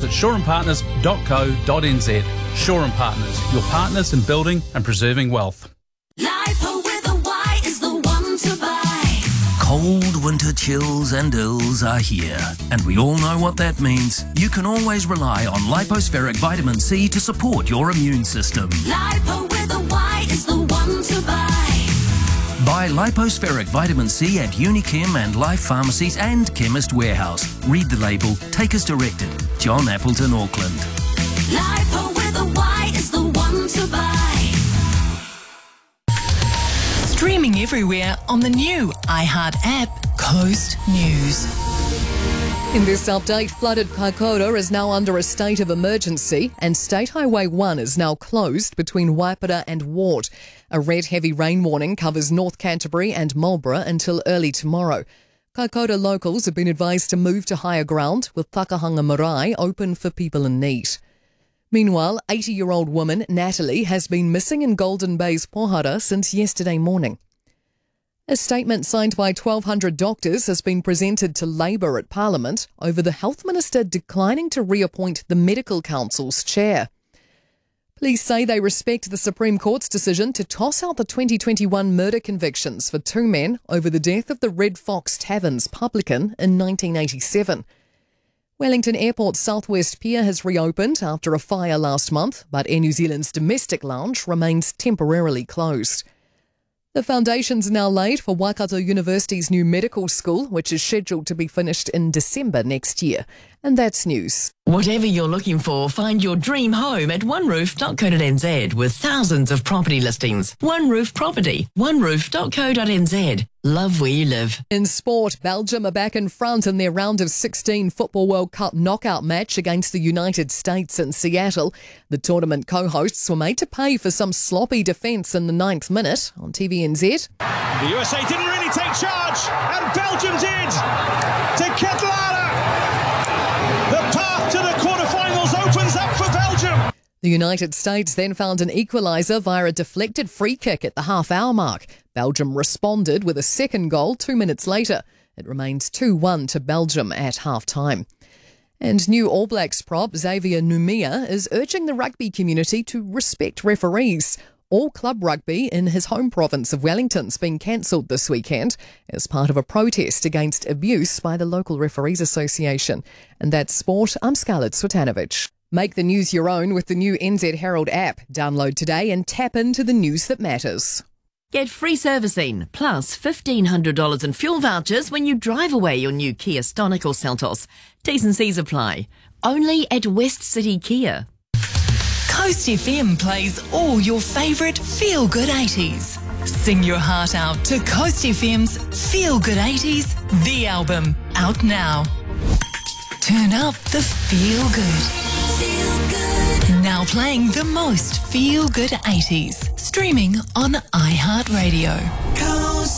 at shoreandpartners.co.nz. Shore and Partners, your partners in building and preserving wealth. Lipo with a Y is the one to buy. Cold winter chills and ills are here, and we all know what that means. You can always rely on Lipospheric Vitamin C to support your immune system. Lipo with a Y is the one to buy. Buy Lipospheric Vitamin C at Unichem and Life Pharmacies and Chemist Warehouse. Read the label. Take as directed. John Appleton, Auckland. Lipo with a Y is the one to buy. Streaming everywhere on the new iHeart app, Coast News. In this update, flooded Kaikoura is now under a state of emergency and State Highway 1 is now closed between Waipara and Ward. A red heavy rain warning covers North Canterbury and Marlborough until early tomorrow. Kaikoura locals have been advised to move to higher ground, with Takahanga Marae open for people in need. Meanwhile, 80-year-old woman Natalie has been missing in Golden Bay's Pohara since yesterday morning. A statement signed by 1,200 doctors has been presented to Labour at Parliament over the Health Minister declining to reappoint the Medical Council's chair. Police say they respect the Supreme Court's decision to toss out the 2021 murder convictions for two men over the death of the Red Fox Tavern's publican in 1987. Wellington Airport's Southwest Pier has reopened after a fire last month, but Air New Zealand's domestic lounge remains temporarily closed. The foundation's now laid for Waikato University's new medical school, which is scheduled to be finished in December next year. And that's news. Whatever you're looking for, find your dream home at oneroof.co.nz with thousands of property listings. One Roof Property, oneroof.co.nz. Love where you live. In sport, Belgium are back in front in their round of 16 Football World Cup knockout match against the United States in Seattle. The tournament co-hosts were made to pay for some sloppy defence in the 9th minute on TVNZ. The USA didn't really take charge, and Belgium did. To Ketlana. The path to the quarterfinals opens up for Belgium. The United States then found an equaliser via a deflected free kick at the half-hour mark. Belgium responded with a second goal 2 minutes later. It remains 2-1 to Belgium at half-time. And new All Blacks prop Xavier Numia is urging the rugby community to respect referees. All club rugby in his home province of Wellington's been cancelled this weekend as part of a protest against abuse by the local Referees Association. And that's sport. I'm Scarlett Swetanovic. Make the news your own with the new NZ Herald app. Download today and tap into the news that matters. Get free servicing, plus $1,500 in fuel vouchers when you drive away your new Kia Stonic or Seltos. T's and C's apply. Only at West City Kia. Coast FM plays all your favourite feel-good 80s. Sing your heart out to Coast FM's Feel Good 80s, the album, out now. Turn up the feel good. Feel good. Now playing the most feel good 80s. Streaming on iHeartRadio. Coast